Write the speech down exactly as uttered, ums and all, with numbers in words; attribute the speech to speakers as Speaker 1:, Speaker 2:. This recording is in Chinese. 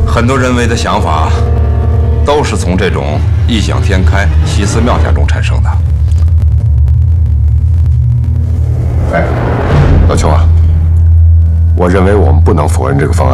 Speaker 1: 很多人为的想法，都是从这种异想天开、奇思妙想中产生的。
Speaker 2: 哎，老邱啊，我认为我们不能否认这个方案。